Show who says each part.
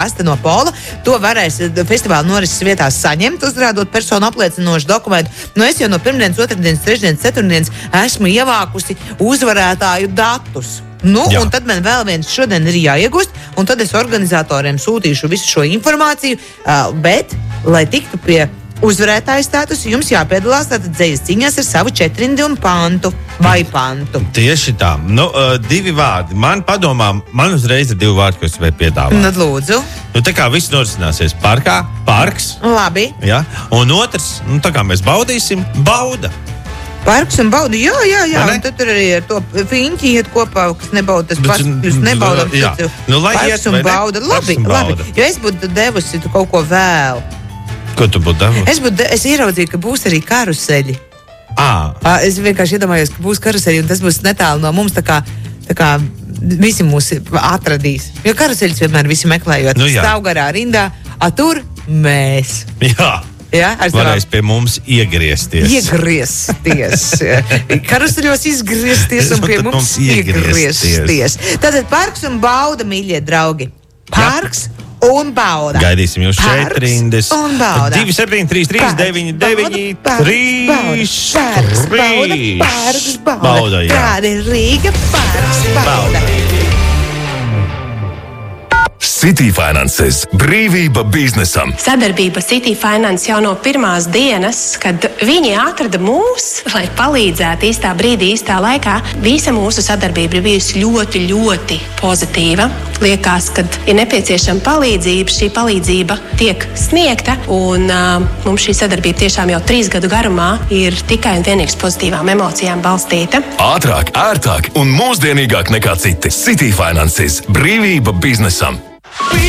Speaker 1: paste no Pola. To varēs festivāla norises vietās saņemt, uzrādot personu apliecinošu dokumentu. Es jau no pirmdienas, otrdienas, trešdienas, ceturtdienas esmu ievākusi uzvarētāju datus. Un tad man vēl viens šodien ir jāiegūst, un tad es organizatoriem sūtīšu visu šo informāciju, bet, lai tiktu pie uzvarētāju statusu, jums jāpiedalās tātad dzejas cīņās ar savu 4 un pantu vai pantu.
Speaker 2: Tieši tā. 2 vārdi. Man padomā, man uzreiz ir 2 vārdi, ko es vai piedāvāju.
Speaker 1: Lūdzu.
Speaker 2: Tā kā viss norisināsies parks.
Speaker 1: Labi.
Speaker 2: Ja? Un otrs, tā kā mēs baudīsim, bauda.
Speaker 1: Parks un bauda, jā. Un tad tur arī ar to fiņķi iet kopā, kas nebauda, tas pats, jūs nebaudam. Parks un bauda. Labi. Jo es būtu devusi kaut ko vēl.
Speaker 2: Ko tu būtu devusi?
Speaker 1: Es ieraudzīju, ka būs arī karuseļi. Es vienkārši iedomājos, ka būs karuseļi, un tas būs netālu no mums, tā kā visi mūs atradīs. Jo karuseļus vienmēr visi meklējot. Stāv garā rindā, tur mēs.
Speaker 2: Jā. Varēs pie mums iegriezties.
Speaker 1: Karuseļos izgriezties un pie mums iegriezties. Tātad parks un bauda, mīļie draugi. Parks un bauda.
Speaker 2: Gaidīsim jūs šeit rindas.
Speaker 1: Un bauda.
Speaker 2: 2733993.
Speaker 1: Parks bauda.
Speaker 2: Bauda, jā.
Speaker 1: Kāda ir Rīga? Parks bauda.
Speaker 3: City Finances – brīvība biznesam.
Speaker 4: Sadarbība City Finance jau no pirmās dienas, kad viņi atrada mūs, lai palīdzētu īstā brīdī, īstā laikā. Visa mūsu sadarbība ir bijusi ļoti, ļoti pozitīva. Liekas, kad ir nepieciešama palīdzība, šī palīdzība tiek sniegta, un mums šī sadarbība tiešām jau 3 gadu garumā ir tikai un vienīgs pozitīvām emocijām balstīta.
Speaker 3: Ātrāk, ērtāk un mūsdienīgāk nekā citi. City Finances – brīvība biznesam.